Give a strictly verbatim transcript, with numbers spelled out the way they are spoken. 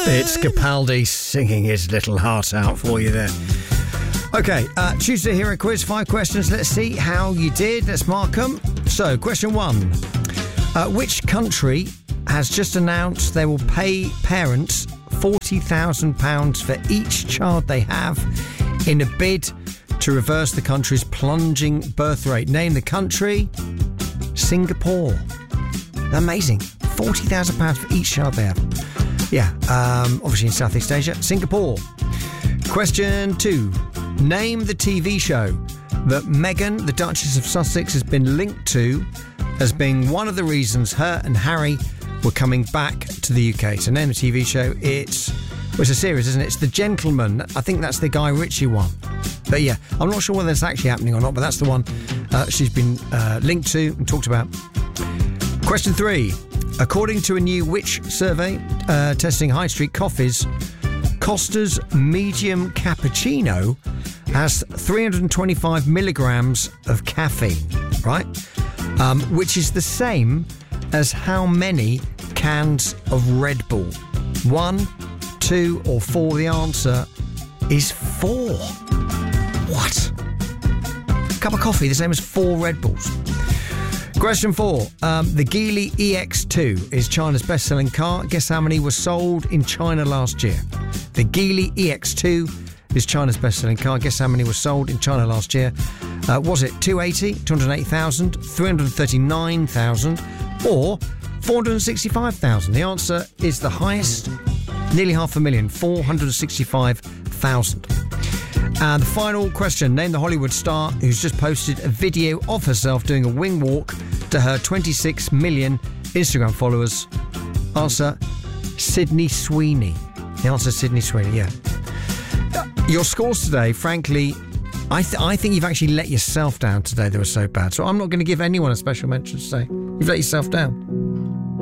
It's Capaldi singing his little heart out for you there. Okay, uh, Tuesday Hero Quiz, five questions. Let's see how you did. Let's mark them. So, question one. Uh, which country has just announced they will pay parents forty thousand pounds for each child they have in a bid to reverse the country's plunging birth rate? Name the country. Singapore. Amazing. forty thousand pounds for each child they have. Yeah, um, obviously in Southeast Asia. Singapore. Question two. Name the T V show that Meghan, the Duchess of Sussex, has been linked to as being one of the reasons her and Harry were coming back to the U K. So name the T V show. It's, well, it's a series, isn't it? It's The Gentleman. I think that's the Guy Ritchie one. But yeah, I'm not sure whether it's actually happening or not, but that's the one uh, she's been uh, linked to and talked about. Question three. According to a new Which survey uh, testing high street coffees, Costa's medium cappuccino has three hundred twenty-five milligrams of caffeine, right? Um, which is the same as how many cans of Red Bull? One, two, or four? The answer is four. What? A cup of coffee, the same as four Red Bulls. Question four. Um, the Geely E X two is China's best-selling car. Guess how many were sold in China last year? The Geely E X two is China's best-selling car. Guess how many were sold in China last year? Uh, was it two hundred eighty, two hundred eighty thousand, three hundred thirty-nine thousand, or four hundred sixty-five thousand? The answer is the highest, nearly half a million, four hundred sixty-five thousand. And the final question. Name the Hollywood star who's just posted a video of herself doing a wing walk to her twenty-six million Instagram followers. Answer, Sydney Sweeney. The answer is Sydney Sweeney, yeah. Your scores today, frankly, I, th- I think you've actually let yourself down today. They were so bad. So I'm not going to give anyone a special mention today. You've let yourself down.